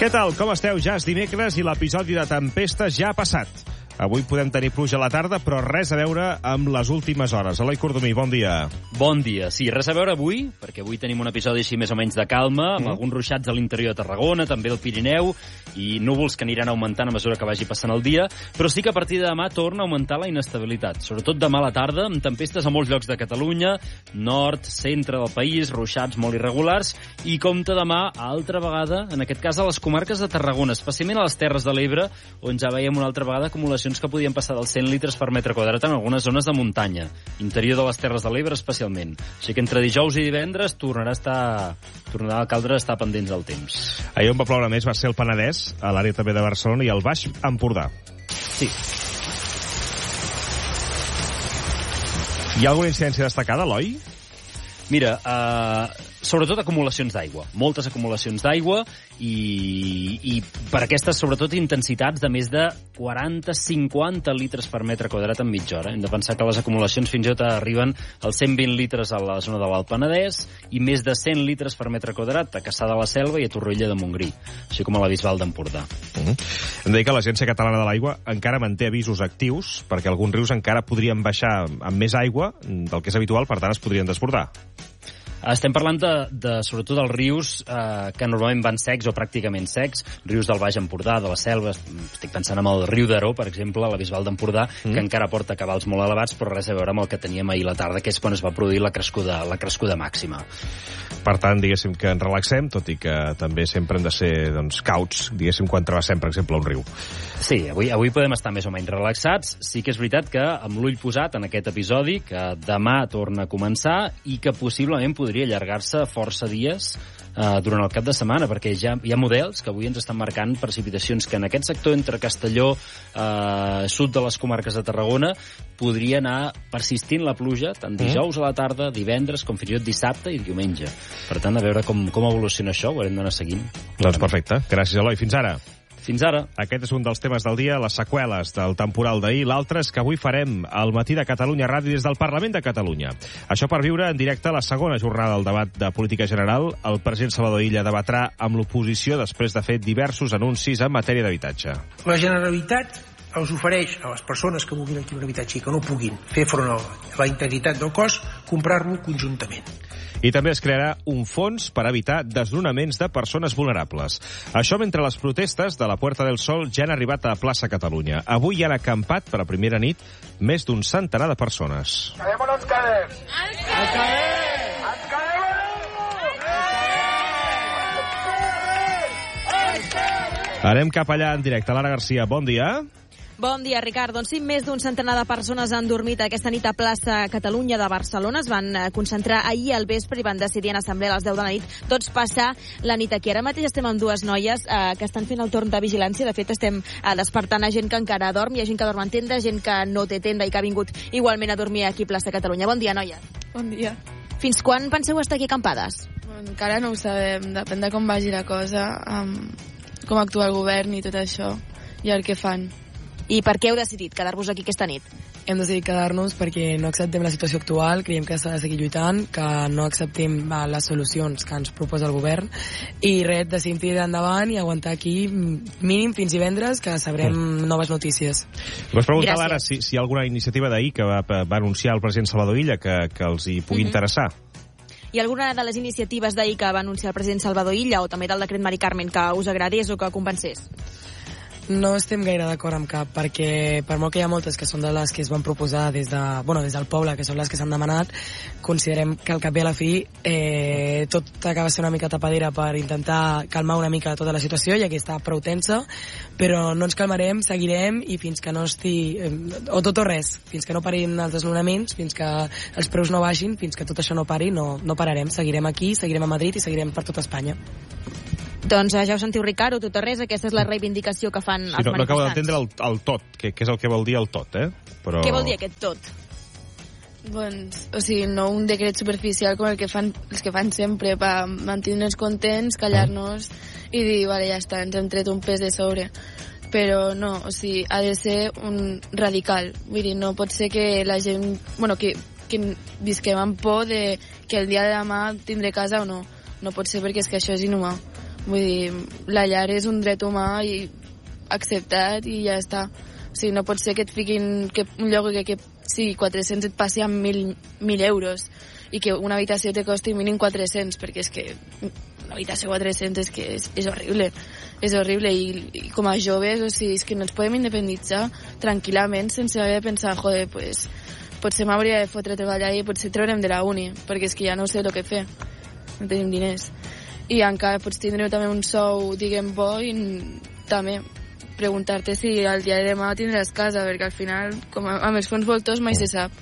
Què tal? Com esteu? Ja és dimecres i l'episodi de Tempestes ja ha passat. Avui podem tenir pluja a la tarda, però res a veure amb les últimes hores. Eloi Cordomí, bon dia. Bon dia. Sí, res a veure avui, perquè avui tenim un episodi així més o menys de calma, amb alguns ruixats a l'interior de Tarragona, també al Pirineu, i núvols que aniran augmentant a mesura que vagi passant el dia, però sí que a partir de demà torna a augmentar la inestabilitat, sobretot demà a la tarda, amb tempestes a molts llocs de Catalunya, nord, centre del país, ruixats molt irregulars, i compta demà, altra vegada, en aquest cas a les comarques de Tarragona, especialment a les Terres de l'Ebre, on ja veiem una altra vegada acumulacions que podien passar dels 100 litres per metre quadrat en algunes zones de muntanya, interior de les Terres de l'Ebre especialment. Així que entre dijous i divendres tornarà a caldre estar pendents del temps. Ahir on va ploure més va ser el Penedès, a l'àrea també de Barcelona i el Baix Empordà. Sí. Hi ha alguna incidència destacada, Eloi? Mira, sobretot acumulacions d'aigua, moltes acumulacions d'aigua i per aquestes, sobretot, intensitats de més de 40-50 litres per metre quadrat en mitja hora. Hem de pensar que les acumulacions fins i tot arriben als 120 litres a la zona de l'Alt Penedès i més de 100 litres per metre quadrat a Cassà de la Selva i a Torroella de Montgrí, així com a la Bisbal d'Empordà. Hem de dir que l'Agència Catalana de l'Aigua encara manté avisos actius perquè alguns rius encara podrien baixar amb més aigua del que és habitual, per tant es podrien desbordar. Estem parlant sobretot dels rius que normalment van secs o pràcticament secs, rius del Baix Empordà, de la Selva, estic pensant en el riu d'Aró, per exemple, a la Bisbal d'Empordà, que encara porta cabals molt elevats, però res a veure amb el que teníem ahir a la tarda, que és quan es va produir la crescuda màxima. Per tant, diguéssim que ens relaxem, tot i que també sempre hem de ser cauts, diguéssim, quan travessem, per exemple, un riu. Sí, avui podem estar més o menys relaxats. Sí que és veritat que amb l'ull posat en aquest episodi, que demà torna a començar i que possiblement podria allargar-se força dies durant el cap de setmana, perquè ja hi ha models que avui ens estan marcant precipitacions que en aquest sector entre Castelló, sud de les comarques de Tarragona, podria anar persistint la pluja tant dijous a la tarda, divendres, com fins i tot dissabte i diumenge. Per tant, a veure com evoluciona això, ho haurem d'anar seguint. Doncs perfecte. Gràcies, Eloi. Fins ara. Fins ara. Aquest és un dels temes del dia, les seqüeles del temporal d'ahir. L'altre és que avui farem al Matí de Catalunya Ràdio des del Parlament de Catalunya. Això per viure en directe la segona jornada del debat de política general. El president Salvador Illa debatrà amb l'oposició després de fer diversos anuncis en matèria d'habitatge. La Generalitat els ofereix a les persones que vulguin adquirir un habitatge i que no puguin fer front a la integritat del cost, comprar-lo conjuntament. I també es crearà un fons per evitar desnonaments de persones vulnerables. Això mentre les protestes de la Puerta del Sol ja han arribat a Plaça Catalunya. Avui hi han acampat per a primera nit més d'un centenar de persones. Quedem o no ens quedem? Ens quedem! Ens quedem! Anem cap allà en directe. Lara Garcia, bon dia. Bon dia, Ricard. Doncs sí, més d'un centenar de persones han dormit aquesta nit a Plaça Catalunya de Barcelona. Es van concentrar ahir al vespre i van decidir en assemblea a les 10 de la nit tots passar la nit aquí. Ara mateix estem amb dues noies que estan fent el torn de vigilància. De fet, estem despertant a gent que encara dorm. Hi ha gent que dorm en tenda, gent que no té tenda i que ha vingut igualment a dormir aquí a Plaça Catalunya. Bon dia, noies. Bon dia. Fins quan penseu estar aquí acampades? Encara no ho sabem. Depèn de com vagi la cosa, com actua el govern i tot això, i el que fan. I per què heu decidit quedar-vos aquí aquesta nit? Hem decidit quedar-nos perquè no acceptem la situació actual, creiem que s'ha de seguir lluitant, que no acceptem les solucions que ens proposa el govern i res, decidim tirar endavant i aguantar aquí mínim fins divendres, que sabrem noves notícies. Vols preguntar, Lara, si hi ha alguna iniciativa d'ahir que va anunciar el president Salvador Illa que els hi pugui interessar? Hi ha alguna de les iniciatives d'ahir que va anunciar el president Salvador Illa o també del decret Mari Carmen que us agradés o que convencés? No estem gaire d'acord amb cap, perquè per molt que hi ha moltes que són de les que es van proposar des del poble, que són les que s'han demanat, considerem que al cap i a la fi tot acaba sent una mica tapadera per intentar calmar una mica tota la situació, ja que està prou tensa, però no ens calmarem, seguirem i fins que no o tot o res, fins que no parin els desnonaments, fins que els preus no baixin, fins que tot això no pari, no pararem, seguirem aquí, seguirem a Madrid i seguirem per tota Espanya. Doncs ja ho sentiu, Ricard, o tot o res, aquesta és la reivindicació que fan els manifestants. No acabo d'entendre el tot, que és el que vol dir el tot, Però... Què vol dir aquest tot? Doncs, o sigui, no un decret superficial com els que fan sempre, per mantenir-nos contents, callar-nos i dir, vale, ja està, ens hem tret un pes de sobre. Però no, o sigui, ha de ser un radical. Vull dir, no pot ser que la gent... Bueno, que visquem amb por de que el dia de demà tindré casa o no. No pot ser perquè és que això és inhumà. Vull dir, la llar és un dret humà i acceptat i ja està. O sigui, no pot ser que et fiquin que un lloc que sigui 400 et passi amb 1.000 euros i que una habitació te costi mínim 400, perquè és que una habitació 400 és que és horrible. És horrible i com a joves, o sigui, és que no ens podem independitzar tranquil·lament sense haver de pensar, joder, pues, potser m'hauria de fotre a treballar i potser treurem de la uni, perquè és que ja no sé el que fer. No tenim diners. I encara pots tindre també un sou, diguem, bo i també preguntar-te si al dia de demà tindràs casa, perquè al final, com amb els fons voltors, mai se sap.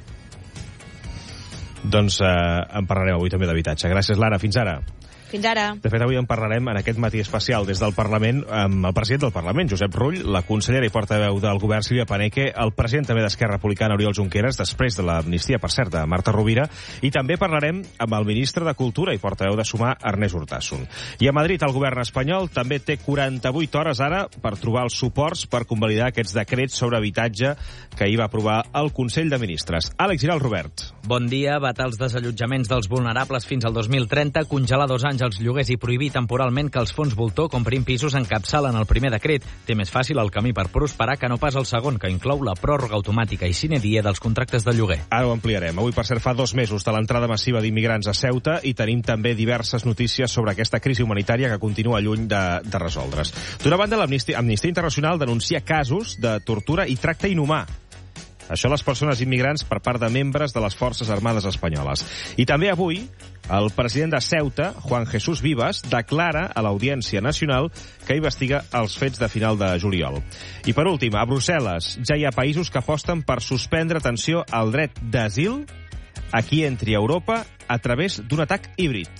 Doncs en parlarem avui també d'habitatge. Gràcies, Lara. Fins ara. Fins ara. De fet, avui en parlarem en aquest matí especial des del Parlament amb el president del Parlament, Josep Rull, la consellera i portaveu del govern, Sílvia Paneque, el president també d'Esquerra Republicana, Oriol Junqueras, després de l'amnistia, per cert, de Marta Rovira, i també parlarem amb el ministre de Cultura i portaveu de Sumar, Ernest Urtasun. I a Madrid, el govern espanyol també té 48 hores ara per trobar els suports per convalidar aquests decrets sobre habitatge que ahir va aprovar el Consell de Ministres. Àlex Giral, Robert. Bon dia. Vetar els desallotjaments dels vulnerables fins al 2030, congelar 2 anys els lloguers i prohibir temporalment que els fons voltor comprin pisos encapçalen el primer decret. Té més fàcil el camí per prosperar que no pas el segon, que inclou la pròrroga automàtica i sine die dels contractes de lloguer. Ara ho ampliarem. Avui, per cert, fa 2 mesos de l'entrada massiva d'immigrants a Ceuta i tenim també diverses notícies sobre aquesta crisi humanitària que continua lluny de resoldre's. D'una banda, l'Amnistia Internacional denuncia casos de tortura i tracte inhumà. Això les persones immigrants per part de membres de les Forces Armades espanyoles. I també avui, el president de Ceuta, Juan Jesús Vivas, declara a l'Audiència Nacional que investiga els fets de final de juliol. I per últim, a Brussel·les ja hi ha països que aposten per suspendre, atenció, el dret d'asil a qui entri a Europa a través d'un atac híbrid.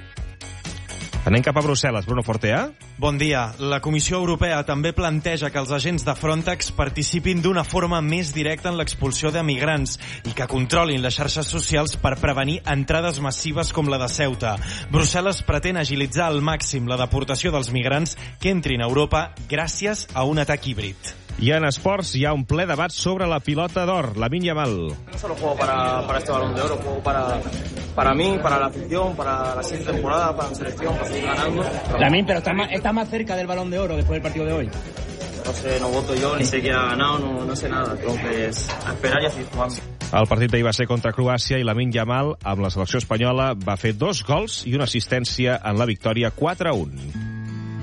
Anem cap a Brussel·les. Bruno Fortea. Bon dia. La Comissió Europea també planteja que els agents de Frontex participin d'una forma més directa en l'expulsió de migrants i que controlin les xarxes socials per prevenir entrades massives com la de Ceuta. Brussel·les pretén agilitzar al màxim la deportació dels migrants que entrin a Europa gràcies a un atac híbrid. I en esports hi ha un ple debat sobre la pilota d'or, Lamine Yamal. No solo juego para este Balón de Oro, juego para mí, para la afición, para la siguiente temporada, para la selección, para seguir ganando. Lamine, pero está más cerca del Balón de Oro después del partido de hoy. No sé, no voto yo, ni sé quién ha ganado, no sé nada. Entonces, a esperar y a seguir jugando. El partit d'ahir va ser contra Croàcia i Lamine Yamal, amb la selecció espanyola, va fer 2 gols i una assistència en la victòria 4-1.